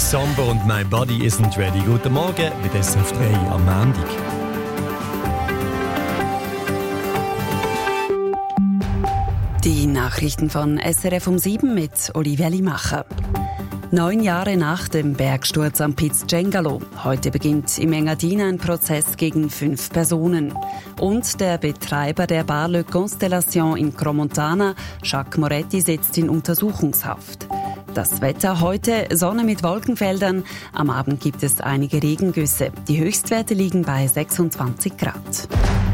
Somber und My Body Isn't Ready. Guten Morgen bei SRF 3 am Montag. Die Nachrichten von SRF um 7 mit Olivia Limacher. 9 Jahre nach dem Bergsturz am Piz Cengalo. Heute beginnt im Engadin ein Prozess gegen 5 Personen. Und der Betreiber der Bar Le Constellation in Crans-Montana, Jacques Moretti, sitzt in Untersuchungshaft. Das Wetter heute, Sonne mit Wolkenfeldern. Am Abend gibt es einige Regengüsse. Die Höchstwerte liegen bei 26 Grad.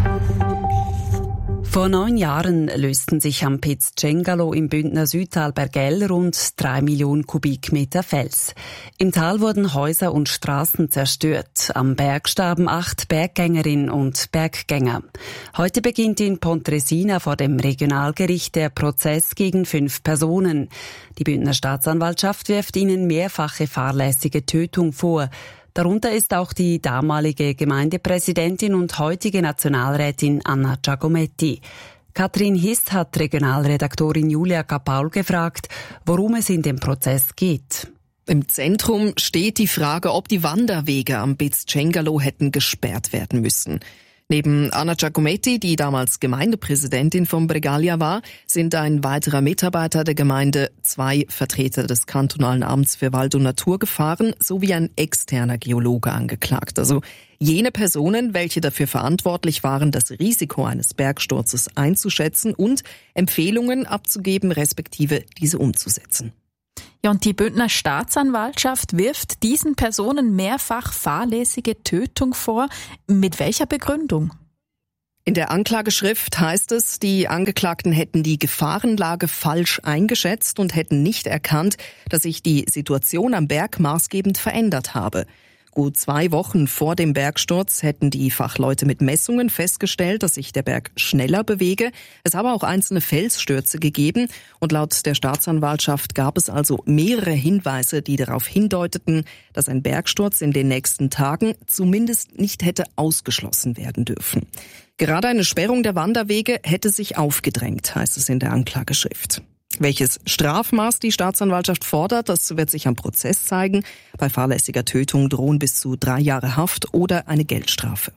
Vor 9 Jahren lösten sich am Piz Cengalo im Bündner Südtal Bergell rund 3 Millionen Kubikmeter Fels. Im Tal wurden Häuser und Straßen zerstört. Am Berg starben 8 Berggängerinnen und Berggänger. Heute beginnt in Pontresina vor dem Regionalgericht der Prozess gegen 5 Personen. Die Bündner Staatsanwaltschaft wirft ihnen mehrfache fahrlässige Tötung vor. Darunter ist auch die damalige Gemeindepräsidentin und heutige Nationalrätin Anna Giacometti. Katrin Hist hat Regionalredaktorin Julia Kapaul gefragt, worum es in dem Prozess geht. Im Zentrum steht die Frage, ob die Wanderwege am Piz Cengalo hätten gesperrt werden müssen. Neben Anna Giacometti, die damals Gemeindepräsidentin von Bregaglia war, sind ein weiterer Mitarbeiter der Gemeinde, 2 Vertreter des kantonalen Amts für Wald und Natur gefahren sowie ein externer Geologe angeklagt. Also jene Personen, welche dafür verantwortlich waren, das Risiko eines Bergsturzes einzuschätzen und Empfehlungen abzugeben, respektive diese umzusetzen. Ja, und die Bündner Staatsanwaltschaft wirft diesen Personen mehrfach fahrlässige Tötung vor. Mit welcher Begründung? In der Anklageschrift heißt es, die Angeklagten hätten die Gefahrenlage falsch eingeschätzt und hätten nicht erkannt, dass sich die Situation am Berg maßgebend verändert habe. Gut 2 Wochen vor dem Bergsturz hätten die Fachleute mit Messungen festgestellt, dass sich der Berg schneller bewege. Es habe auch einzelne Felsstürze gegeben und laut der Staatsanwaltschaft gab es also mehrere Hinweise, die darauf hindeuteten, dass ein Bergsturz in den nächsten Tagen zumindest nicht hätte ausgeschlossen werden dürfen. Gerade eine Sperrung der Wanderwege hätte sich aufgedrängt, heißt es in der Anklageschrift. Welches Strafmaß die Staatsanwaltschaft fordert, das wird sich am Prozess zeigen. Bei fahrlässiger Tötung drohen bis zu 3 Jahre Haft oder eine Geldstrafe.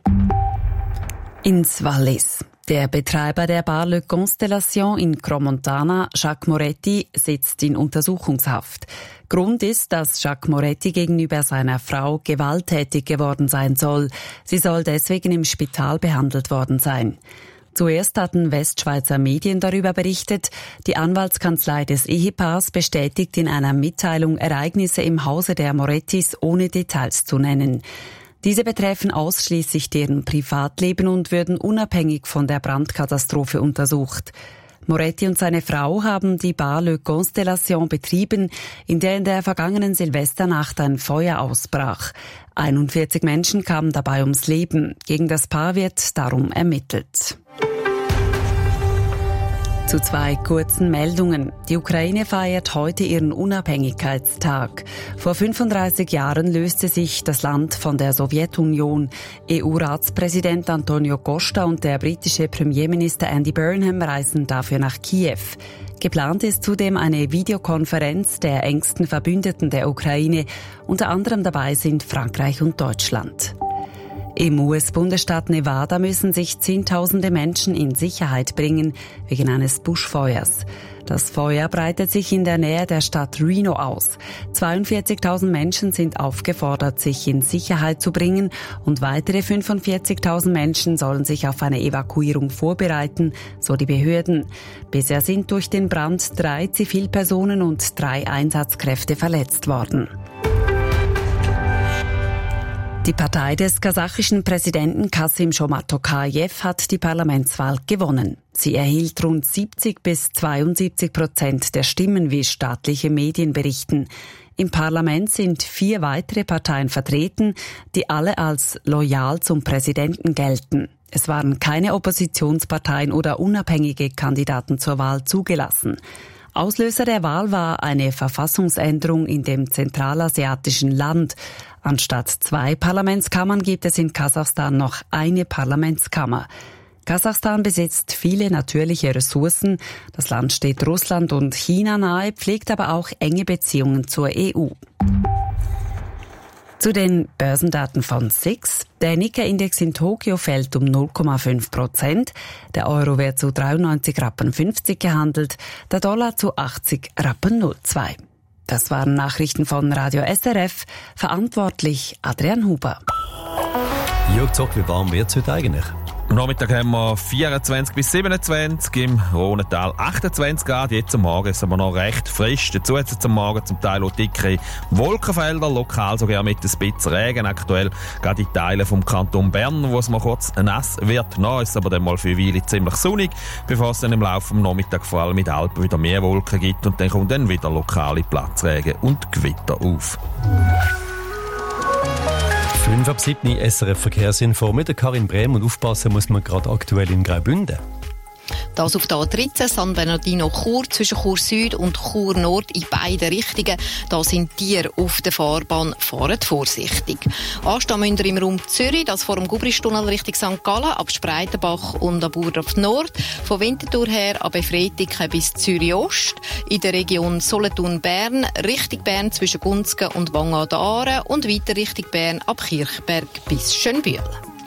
Ins Wallis. Der Betreiber der Bar Le Constellation in Crans-Montana, Jacques Moretti, sitzt in Untersuchungshaft. Grund ist, dass Jacques Moretti gegenüber seiner Frau gewalttätig geworden sein soll. Sie soll deswegen im Spital behandelt worden sein. Zuerst hatten Westschweizer Medien darüber berichtet. Die Anwaltskanzlei des Ehepaars bestätigt in einer Mitteilung Ereignisse im Hause der Morettis, ohne Details zu nennen. Diese betreffen ausschließlich deren Privatleben und würden unabhängig von der Brandkatastrophe untersucht. Moretti und seine Frau haben die Bar Le Constellation betrieben, in der in der vergangenen Silvesternacht ein Feuer ausbrach. 41 Menschen kamen dabei ums Leben. Gegen das Paar wird darum ermittelt. Zu 2 kurzen Meldungen. Die Ukraine feiert heute ihren Unabhängigkeitstag. Vor 35 Jahren löste sich das Land von der Sowjetunion. EU-Ratspräsident Antonio Costa und der britische Premierminister Andy Burnham reisen dafür nach Kiew. Geplant ist zudem eine Videokonferenz der engsten Verbündeten der Ukraine. Unter anderem dabei sind Frankreich und Deutschland. Im US-Bundesstaat Nevada müssen sich Zehntausende Menschen in Sicherheit bringen wegen eines Buschfeuers. Das Feuer breitet sich in der Nähe der Stadt Reno aus. 42.000 Menschen sind aufgefordert, sich in Sicherheit zu bringen und weitere 45.000 Menschen sollen sich auf eine Evakuierung vorbereiten, so die Behörden. Bisher sind durch den Brand 3 Zivilpersonen und 3 Einsatzkräfte verletzt worden. Die Partei des kasachischen Präsidenten Kassym-Jomart Tokajew hat die Parlamentswahl gewonnen. Sie erhielt rund 70-72% der Stimmen, wie staatliche Medien berichten. Im Parlament sind 4 weitere Parteien vertreten, die alle als loyal zum Präsidenten gelten. Es waren keine Oppositionsparteien oder unabhängige Kandidaten zur Wahl zugelassen. Auslöser der Wahl war eine Verfassungsänderung in dem zentralasiatischen Land. Anstatt 2 Parlamentskammern gibt es in Kasachstan noch eine Parlamentskammer. Kasachstan besitzt viele natürliche Ressourcen. Das Land steht Russland und China nahe, pflegt aber auch enge Beziehungen zur EU. Zu den Börsendaten von SIX. Der Nikkei-Index in Tokio fällt um 0,5%. Der Euro wird zu 93,50 Rappen gehandelt, der Dollar zu 80,02 Rappen. Das waren Nachrichten von Radio SRF. Verantwortlich Adrian Huber. Jörg Zock, wie warm wird es heute eigentlich? Am Nachmittag haben wir 24 bis 27, im Rhonental 28 Grad. Jetzt am Morgen ist aber noch recht frisch. Dazu hat es am Morgen zum Teil auch dicke Wolkenfelder, lokal sogar mit ein bisschen Regen. Aktuell gerade in Teilen vom Kanton Bern, wo es mal kurz nass wird. Noch ist es aber dann mal für eine Weile ziemlich sonnig, bevor es dann im Laufe des Nachmittags vor allem mit Alpen wieder mehr Wolken gibt. Und dann kommt dann wieder lokale Platzregen und Gewitter auf. 5 ab 7 SRF Verkehrsinfo mit der Karin Brehm, und aufpassen muss man gerade aktuell in Graubünden. Das auf der A13 San Bernardino Chur zwischen Chur Süd und Chur Nord in beide Richtungen. Da sind Tiere auf der Fahrbahn. Fahrt vorsichtig. Anstehen müsst ihr im Raum Zürich, das vor dem Gubristunnel Richtung St. Gallen, ab Spreitenbach und ab Burdorf Nord. Von Winterthur her ab Efretiken bis Zürich Ost. In der Region Solothurn-Bern, Richtung Bern zwischen Gunzgen und Wang an der Aare und weiter Richtung Bern ab Kirchberg bis Schönbühl.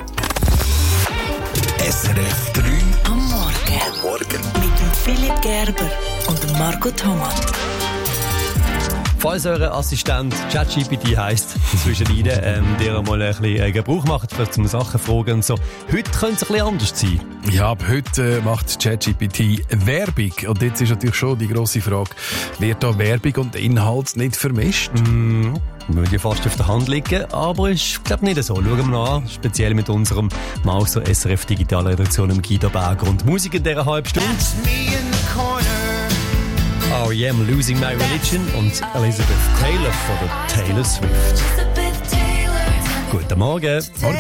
SRF 3 am Morgen. Mit dem Philipp Gerber und dem Marco Thomas. Falls euer Assistent ChatGPT heisst, zwischendrin, der mal ein bisschen Gebrauch macht, vielleicht zum Sachen fragen und so. Heute könnte es ein bisschen anders sein. Ja, ab heute macht ChatGPT Werbung. Und jetzt ist natürlich schon die grosse Frage, wird da Werbung und Inhalt nicht vermischt? Würde ja fast auf der Hand liegen, aber ist, glaube ich, nicht so. Schauen wir mal an, speziell mit unserem Mann aus der SRF Digitalredaktion, Guido Berger, und Musik in dieser halben Stunde. R.E.M. Losing My Religion und Elizabeth Taylor von der Taylor Swift. Guten Morgen. Morgen.